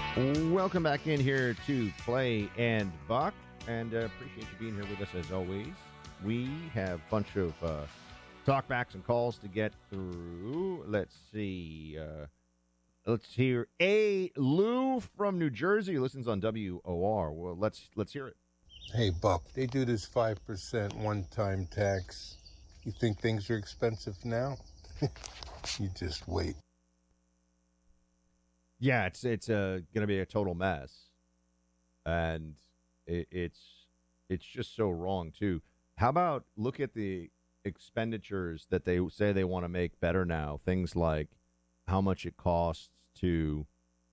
Welcome back in here to Clay and Buck, and appreciate you being here with us as always. We have a bunch of talkbacks and calls to get through. Let's see. Let's hear Lou from New Jersey, who listens on WOR. Well, let's hear it. Hey, Buck, they do this 5% one-time tax. You think things are expensive now? You just wait. Yeah, it's going to be a total mess, and it's just so wrong too. How about look at the expenditures that they say they want to make better now? Things like how much it costs to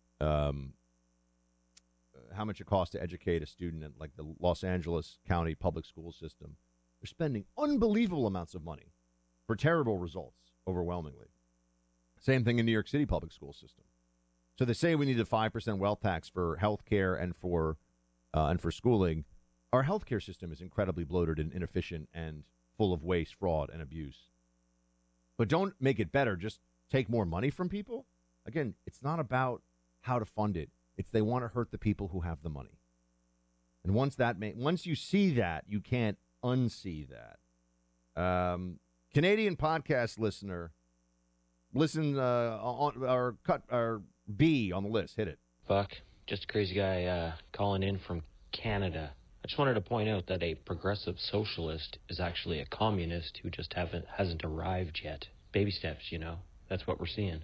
educate a student at like the Los Angeles County public school system. They're spending unbelievable amounts of money for terrible results, overwhelmingly. Same thing in New York City public school system. So they say we need a 5% wealth tax for health care and for schooling. Our healthcare system is incredibly bloated and inefficient and full of waste, fraud, and abuse. But don't make it better. Just take more money from people. Again, it's not about how to fund it. It's they want to hurt the people who have the money. And once you see that, you can't unsee that. Canadian podcast listener, listen on our B on the list. Hit it. Buck, just a crazy guy calling in from Canada. I just wanted to point out that a progressive socialist is actually a communist who just hasn't arrived yet. Baby steps, you know. That's what we're seeing.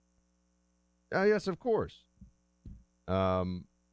Yes, of course. Of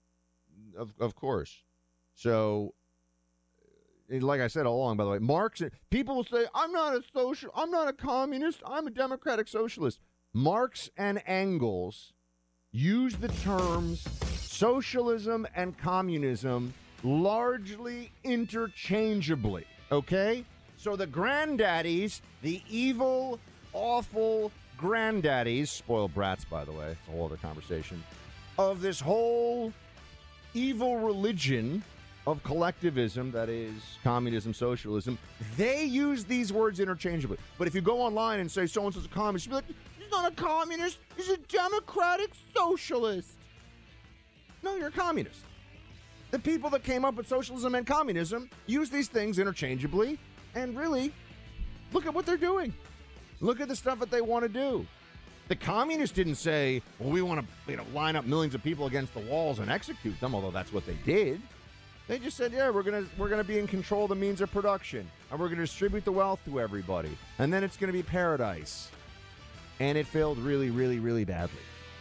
course. So, like I said all along, by the way, Marx, people will say, I'm not a communist, I'm a democratic socialist. Marx and Engels use the terms socialism and communism largely interchangeably, okay? So the granddaddies, the evil, awful granddaddies, spoiled brats, by the way, it's a whole other conversation, of this whole evil religion of collectivism, that is communism, socialism, they use these words interchangeably. But if you go online and say so-and-so's a communist, you'll be like, he's not a communist, he's a democratic socialist. No, you're a communist. The people that came up with socialism and communism use these things interchangeably, and really, look at what they're doing. Look at the stuff that they want to do. The communists didn't say, well, we want to line up millions of people against the walls and execute them, although that's what they did. They just said, yeah, we're gonna be in control of the means of production, and we're going to distribute the wealth to everybody, and then it's going to be paradise. And it failed really, really, really badly.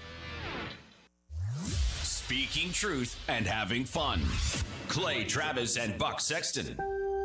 Speaking truth and having fun. Clay Travis and Buck Sexton.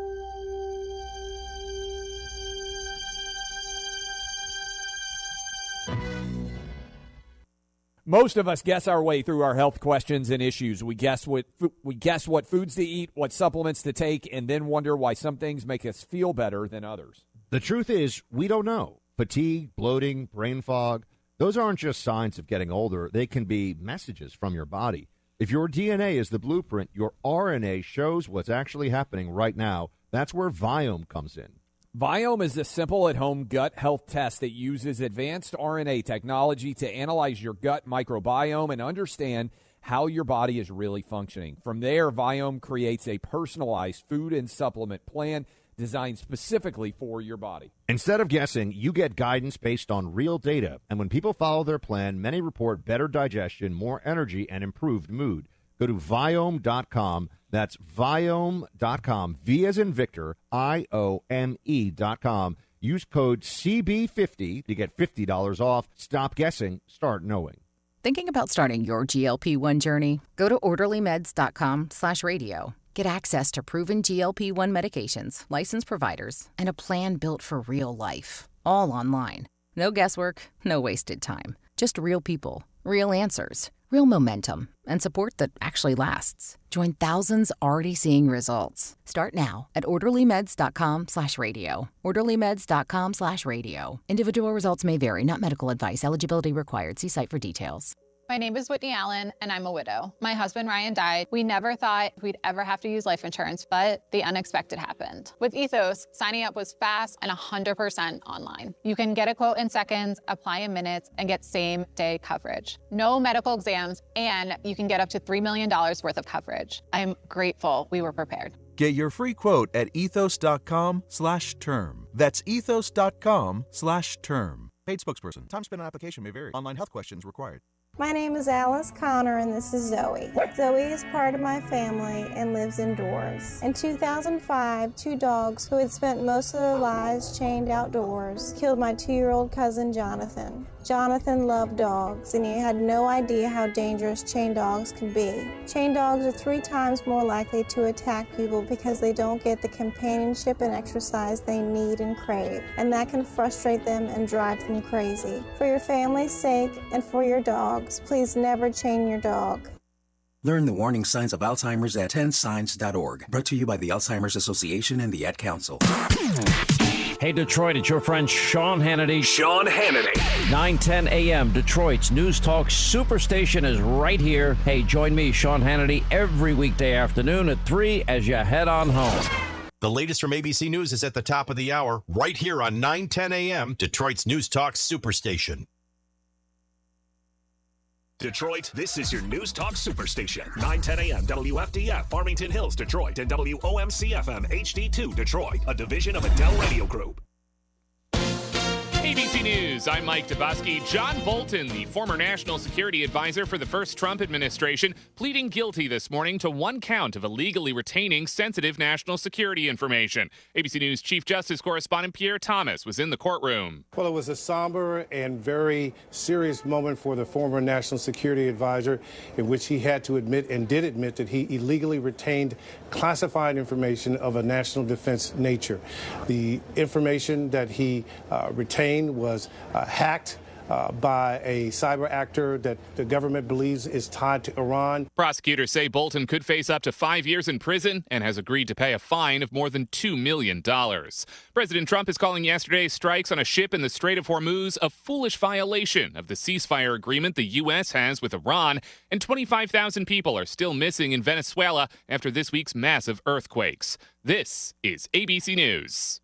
Most of us guess our way through our health questions and issues. We guess what foods to eat, what supplements to take, and then wonder why some things make us feel better than others. The truth is, we don't know. Fatigue, bloating, brain fog, those aren't just signs of getting older. They can be messages from your body. If your DNA is the blueprint, your RNA shows what's actually happening right now. That's where Viome comes in. Viome is a simple at-home gut health test that uses advanced RNA technology to analyze your gut microbiome and understand how your body is really functioning. From there, Viome creates a personalized food and supplement plan designed specifically for your body. Instead of guessing, you get guidance based on real data. And when people follow their plan, many report better digestion, more energy, and improved mood. Go to Viome.com. That's Viome.com. V as in Victor, IOME.com. Use code CB50 to get $50 off. Stop guessing. Start knowing. Thinking about starting your GLP-1 journey? Go to orderlymeds.com/radio. Get access to proven GLP-1 medications, licensed providers, and a plan built for real life. All online. No guesswork, no wasted time. Just real people, real answers, real momentum, and support that actually lasts. Join thousands already seeing results. Start now at orderlymeds.com/radio. Orderlymeds.com/radio. Individual results may vary, not medical advice. Eligibility required. See site for details. My name is Whitney Allen, and I'm a widow. My husband, Ryan, died. We never thought we'd ever have to use life insurance, but the unexpected happened. With Ethos, signing up was fast and 100% online. You can get a quote in seconds, apply in minutes, and get same-day coverage. No medical exams, and you can get up to $3 million worth of coverage. I'm grateful we were prepared. Get your free quote at ethos.com/term. That's ethos.com/term. Paid spokesperson. Time spent on application may vary. Online health questions required. My name is Alice Connor, and this is Zoe. Zoe is part of my family and lives indoors. In 2005, 2 dogs who had spent most of their lives chained outdoors killed my 2-year-old cousin, Jonathan. Jonathan loved dogs, and he had no idea how dangerous chained dogs could be. Chained dogs are 3 times more likely to attack people because they don't get the companionship and exercise they need and crave, and that can frustrate them and drive them crazy. For your family's sake and for your dogs, please never chain your dog. Learn the warning signs of Alzheimer's at 10signs.org. Brought to you by the Alzheimer's Association and the Ad Council. Hey, Detroit, it's your friend Sean Hannity. Sean Hannity. 9:10 a.m. Detroit's News Talk Superstation is right here. Hey, join me, Sean Hannity, every weekday afternoon at 3 as you head on home. The latest from ABC News is at the top of the hour, right here on 9:10 a.m., Detroit's News Talk Superstation. Detroit, this is your News Talk Superstation. 9:10 a.m. WFDF, Farmington Hills, Detroit, and WOMC-FM HD2, Detroit, a division of Adele Radio Group. ABC News, I'm Mike Dubosky. John Bolton, the former national security advisor for the first Trump administration, pleading guilty this morning to 1 count of illegally retaining sensitive national security information. ABC News Chief Justice correspondent Pierre Thomas was in the courtroom. Well, it was a somber and very serious moment for the former national security advisor, in which he had to admit and did admit that he illegally retained classified information of a national defense nature. The information that he retained was hacked by a cyber actor that the government believes is tied to Iran. Prosecutors say Bolton could face up to 5 years in prison and has agreed to pay a fine of more than $2 million. President Trump is calling yesterday's strikes on a ship in the Strait of Hormuz a foolish violation of the ceasefire agreement the U.S. has with Iran, and 25,000 people are still missing in Venezuela after this week's massive earthquakes. This is ABC News.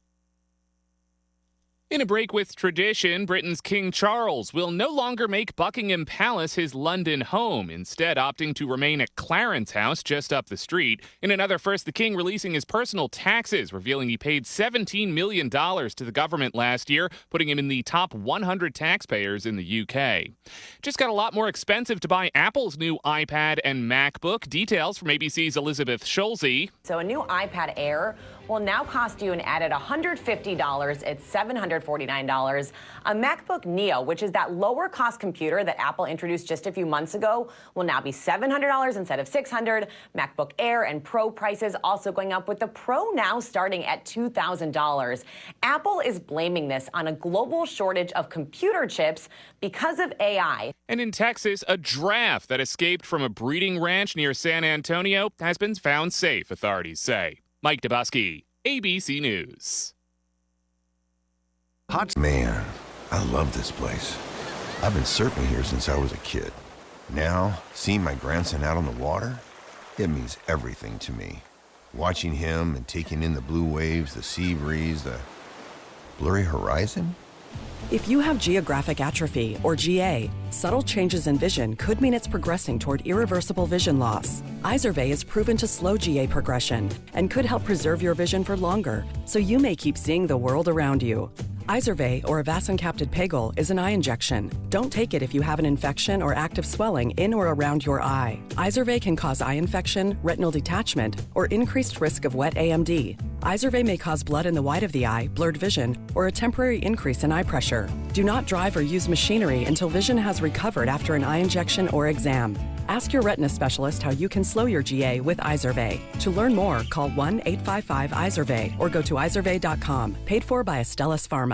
In a break with tradition, Britain's King Charles will no longer make Buckingham Palace his London home, instead opting to remain at Clarence House just up the street. In another first, the King releasing his personal taxes, revealing he paid $17 million to the government last year, putting him in the top 100 taxpayers in the UK. Just got a lot more expensive to buy Apple's new iPad and MacBook. Details from ABC's Elizabeth Schulze. So a new iPad Air will now cost you an added $150. It's $749. A MacBook Neo, which is that lower cost computer that Apple introduced just a few months ago, will now be $700 instead of $600. MacBook Air and Pro prices also going up, with the Pro now starting at $2,000. Apple is blaming this on a global shortage of computer chips because of AI. And in Texas, a giraffe that escaped from a breeding ranch near San Antonio has been found safe, authorities say. Mike Dubosky, ABC News. Man, I love this place. I've been surfing here since I was a kid. Now, seeing my grandson out on the water, it means everything to me. Watching him and taking in the blue waves, the sea breeze, the blurry horizon. If you have geographic atrophy, or GA, subtle changes in vision could mean it's progressing toward irreversible vision loss. Izervay is proven to slow GA progression and could help preserve your vision for longer, so you may keep seeing the world around you. Izervay, or avacincaptad pegol, is an eye injection. Don't take it if you have an infection or active swelling in or around your eye. Izervay can cause eye infection, retinal detachment, or increased risk of wet AMD. Izervay may cause blood in the white of the eye, blurred vision, or a temporary increase in eye pressure. Do not drive or use machinery until vision has recovered after an eye injection or exam. Ask your retina specialist how you can slow your GA with Izervay. To learn more, call 1-855-IZERVAY or go to izervay.com. Paid for by Astellas Pharma.